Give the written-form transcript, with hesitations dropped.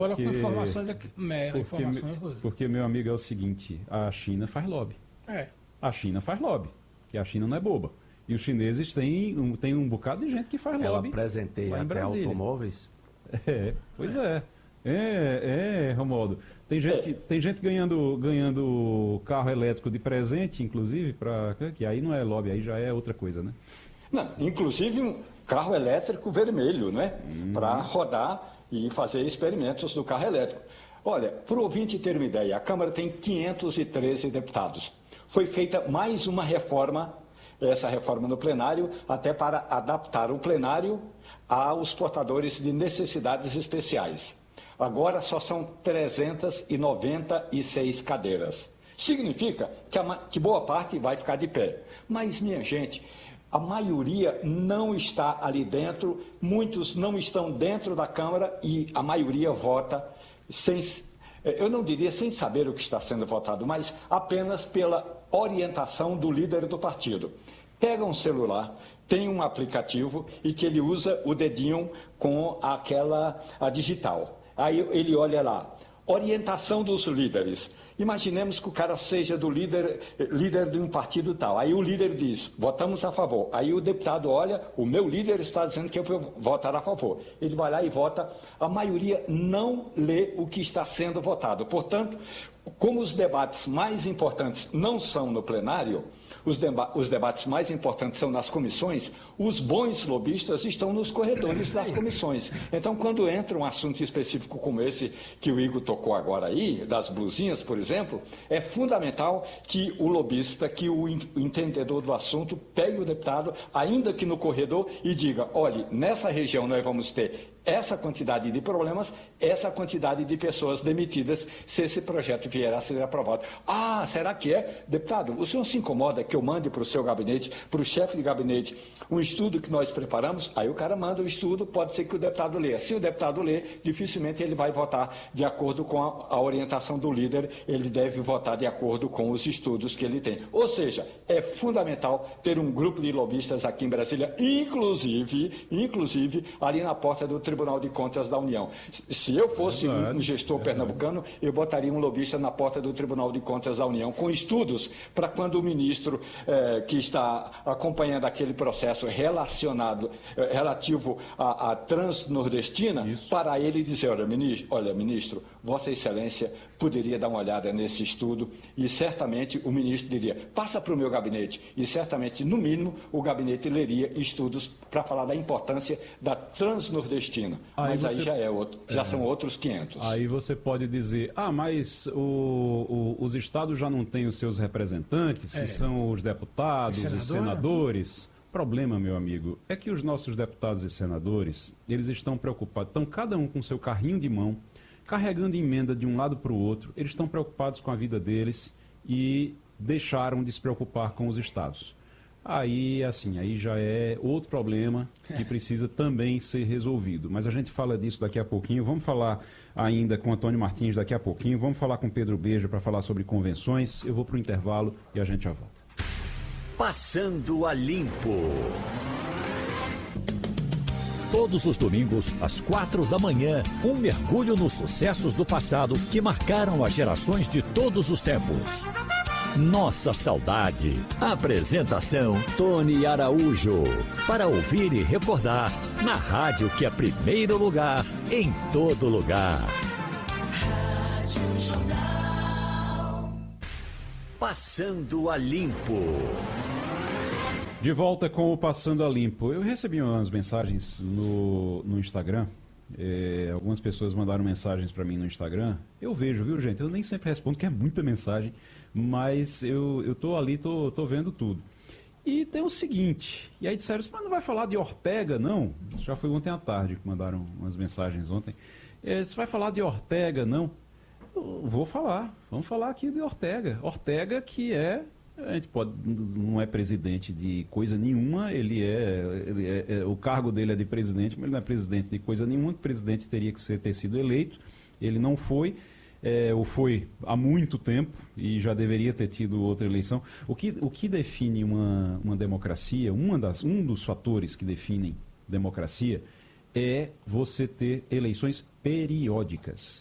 Agora com Porque, informações aqui, informações, Rodrigo. porque, meu amigo, é o seguinte, a China faz lobby. É. A China faz lobby, que a China não é boba. E os chineses têm um bocado de gente que faz Ela lobby presenteia lá em até Brasília. automóveis. Pois é. Romualdo. Tem gente ganhando carro elétrico de presente, inclusive, que aí não é lobby, aí já é outra coisa, né? Não, inclusive um carro elétrico vermelho, né? Para rodar e fazer experimentos do carro elétrico. Olha, para o ouvinte ter uma ideia, a Câmara tem 513 deputados. Foi feita mais uma reforma, essa reforma no plenário, até para adaptar o plenário aos portadores de necessidades especiais. Agora só são 396 cadeiras. Significa que boa parte vai ficar de pé. Mas, minha gente, a maioria não está ali dentro, muitos não estão dentro da Câmara e a maioria vota sem, eu não diria sem saber o que está sendo votado, mas apenas pela orientação do líder do partido. Pega um celular, tem um aplicativo e que ele usa o dedinho com a digital. Aí ele olha lá, orientação dos líderes. Imaginemos que o cara seja do líder de um partido tal. Aí o líder diz, votamos a favor. Aí o deputado olha, o meu líder está dizendo que eu vou votar a favor. Ele vai lá e vota. A maioria não lê o que está sendo votado. Portanto, como os debates mais importantes não são no plenário, os debates mais importantes são nas comissões, os bons lobistas estão nos corredores das comissões. Então, quando entra um assunto específico como esse que o Igor tocou agora aí, das blusinhas, por exemplo, é fundamental que o lobista, que o entendedor do assunto, pegue o deputado, ainda que no corredor, e diga, olhe, nessa região nós vamos ter essa quantidade de problemas, essa quantidade de pessoas demitidas, se esse projeto vier a ser aprovado. Ah, será que é? Deputado, o senhor se incomoda que eu mande para o seu gabinete, para o chefe de gabinete, um estudo que nós preparamos? Aí o cara manda o estudo, pode ser que o deputado leia. Se o deputado ler, dificilmente ele vai votar de acordo com a orientação do líder, ele deve votar de acordo com os estudos que ele tem. Ou seja, é fundamental ter um grupo de lobistas aqui em Brasília, inclusive ali na porta do Tribunal de Contas da União. Se eu fosse um gestor pernambucano, eu botaria um lobista na porta do Tribunal de Contas da União, com estudos para quando o ministro que está acompanhando aquele processo relativo à Transnordestina, para ele dizer, olha, ministro, Vossa Excelência poderia dar uma olhada nesse estudo e certamente o ministro diria, passa para o meu gabinete, e certamente, no mínimo, o gabinete leria estudos para falar da importância da Transnordestina. Mas aí já são outros 500. Aí você pode dizer, mas os estados já não têm os seus representantes, que são os deputados, os senadores. Problema, meu amigo, é que os nossos deputados e senadores, eles estão preocupados, estão cada um com seu carrinho de mão, carregando emenda de um lado para o outro, eles estão preocupados com a vida deles e deixaram de se preocupar com os estados. Aí já é outro problema que precisa também ser resolvido. Mas a gente fala disso daqui a pouquinho. Vamos falar ainda com Antônio Martins daqui a pouquinho. Vamos falar com Pedro Beja para falar sobre convenções. Eu vou para o intervalo e a gente já volta. Passando a Limpo. Todos os domingos, às 4 da manhã, um mergulho nos sucessos do passado que marcaram as gerações de todos os tempos. Nossa Saudade. Apresentação Tony Araújo. Para ouvir e recordar, na rádio que é primeiro lugar, em todo lugar. Rádio Jornal. Passando a Limpo. De volta com o Passando a Limpo. Eu recebi umas mensagens no Instagram. Algumas pessoas mandaram mensagens para mim no Instagram. Eu vejo, viu, gente? Eu nem sempre respondo, que é muita mensagem. Mas eu tô ali, tô vendo tudo. E tem o seguinte, e aí disseram, mas não vai falar de Ortega, não? Isso já foi ontem à tarde que mandaram umas mensagens ontem. Você vai falar de Ortega, não? Eu vou falar, vamos falar aqui de Ortega. Ortega que a gente não é presidente de coisa nenhuma, o cargo dele é de presidente, mas ele não é presidente de coisa nenhuma, o presidente teria que ter sido eleito, ele não foi. Ou foi há muito tempo e já deveria ter tido outra eleição. O que define uma democracia, um dos fatores que definem democracia é você ter eleições periódicas.